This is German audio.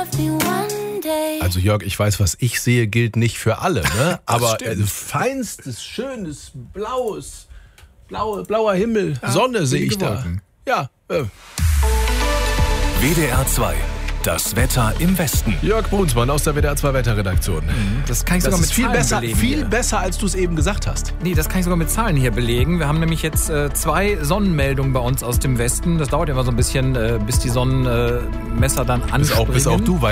Also Jörg, ich weiß, was ich sehe, gilt nicht für alle, ne? Aber feinstes, schönes, blauer Himmel, Sonne sehe ich da. Ja. WDR 2. Das Wetter im Westen. Jörg Brunsmann aus der WDR 2 Wetterredaktion. Das kann ich sogar mit viel Zahlen besser, belegen. viel hier. besser, als du es eben gesagt hast. Nee, das kann ich sogar mit Zahlen hier belegen. Wir haben nämlich jetzt 2 Sonnenmeldungen bei uns aus dem Westen. Das dauert ja immer so ein bisschen, bis die Sonnenmesser dann anspringen. Bis auch du weißt.